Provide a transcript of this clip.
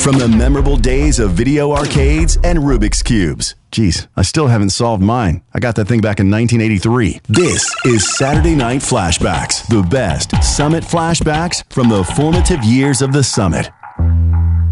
From the memorable days of video arcades and Rubik's Cubes. Geez, I still haven't solved mine. I got that thing back in 1983. This is Saturday Night Flashbacks, the best Summit flashbacks from the formative years of the Summit.